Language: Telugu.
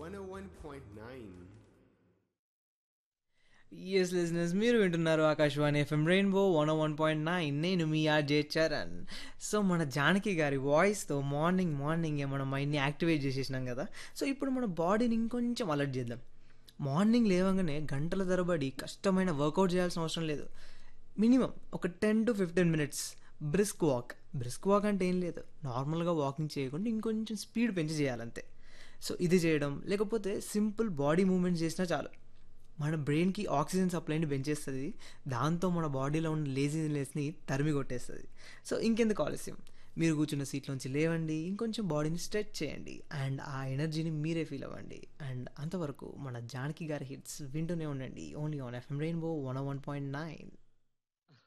101.9. ఎస్ లిజనర్స్ మీరు వింటున్నారు ఆకాశవాణి ఎఫ్ఎం రెయిన్బో 101.9. నేను మీ ఆర్జే చరణ్. సో మన జానకి గారి వాయిస్తో మార్నింగే మన మైండ్ని యాక్టివేట్ చేసేసినాం కదా. సో ఇప్పుడు మన బాడీని ఇంకొంచెం అలర్ట్ చేద్దాం. మార్నింగ్ లేవగానే గంటల తరబడి కష్టమైన వర్కౌట్ చేయాల్సిన అవసరం లేదు. మినిమం ఒక 10 to 15 minutes బ్రిస్క్ వాక్ అంటే ఏం లేదు, నార్మల్గా వాకింగ్ చేయకుండా ఇంకొంచెం స్పీడ్ పెంచి చేయాలంతే. సో ఇది చేయడం, లేకపోతే సింపుల్ బాడీ మూమెంట్స్ చేసినా చాలు. మన బ్రెయిన్కి ఆక్సిజన్ సప్లైని పెంచేస్తుంది, దాంతో మన బాడీలో ఉన్న లేజినెస్ని తరిమి కొట్టేస్తుంది. సో ఇంకెందుకు ఆలస్యం, మీరు కూర్చున్న సీట్లోంచి లేవండి, ఇంకొంచెం బాడీని స్ట్రెచ్ చేయండి అండ్ ఆ ఎనర్జీని మీరే ఫీల్ అవ్వండి. అండ్ అంతవరకు మన జానకి గారి హిట్స్ వింటూనే ఉండండి, ఓన్లీ ఆన్ ఎఫ్ఎం రెయిన్బో 101.9.